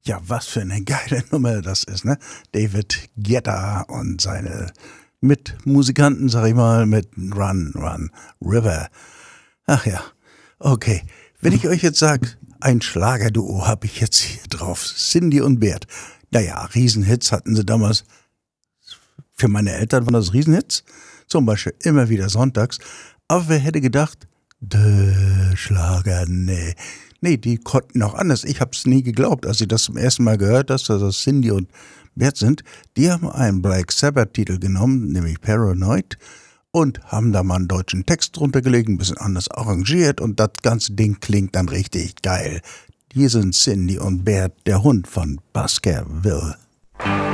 Ja, was für eine geile Nummer das ist, ne? David Guetta und seine Mitmusikanten, sag ich mal, mit Run, Run, River. Ach ja, okay. Wenn ich euch jetzt sage, ein Schlagerduo habe ich jetzt hier drauf. Cindy und Bert. Naja, Riesenhits hatten sie damals. Für meine Eltern waren das Riesenhits. Zum Beispiel immer wieder sonntags. Aber wer hätte gedacht, Schlager, nee. Nee, die konnten auch anders. Ich hab's nie geglaubt, als ich das zum ersten Mal gehört habe, dass das Cindy und Bert sind. Die haben einen Black Sabbath-Titel genommen, nämlich Paranoid, und haben da mal einen deutschen Text drunter gelegt, ein bisschen anders arrangiert und das ganze Ding klingt dann richtig geil. Hier sind Cindy und Bert, der Hund von Baskerville.